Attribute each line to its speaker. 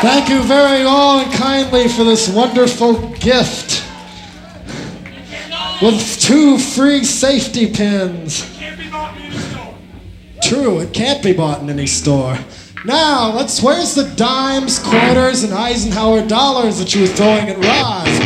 Speaker 1: Thank you very all and kindly for this wonderful gift with 2 free safety pins. True, it can't be bought in any store. Now, where's the dimes, quarters, and Eisenhower dollars that you were throwing at Roz?